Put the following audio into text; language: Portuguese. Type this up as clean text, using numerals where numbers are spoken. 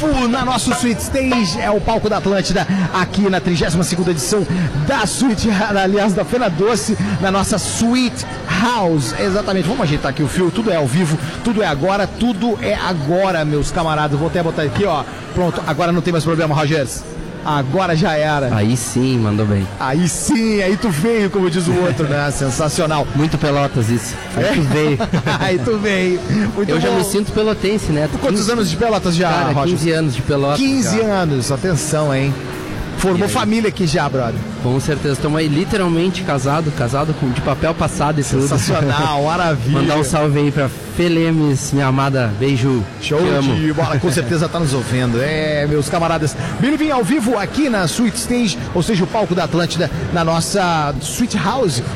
vivo na nossa Suite Stage, é o palco da Atlântida, aqui na 32ª edição da Suite, aliás, da Fena Doce, na nossa Suite House. Exatamente, vamos ajeitar aqui o fio, tudo é ao vivo, tudo é agora, meus camaradas. Vou até botar aqui, ó, pronto, agora não tem mais problema, Rogers. Agora já era. Aí sim, mandou bem. Aí sim, aí tu veio, como diz o outro, né? Sensacional. Muito Pelotas isso. Aí tu veio. Aí tu veio. Muito eu bom. Já me sinto pelotense, né? Quantos anos de Pelotas já, Cara, Roger? 15 anos de Pelotas. 15 anos, atenção, hein? Formou família aqui já, brother. Com certeza, estamos aí literalmente casado de papel passado e tudo. Sensacional, maravilha. Mandar um salve aí pra Felemes, minha amada, beijo. Show de bola, com certeza tá nos ouvindo. Meus camaradas. Bem-vindo ao vivo aqui na Suite Stage, ou seja, o palco da Atlântida, na nossa Suite House.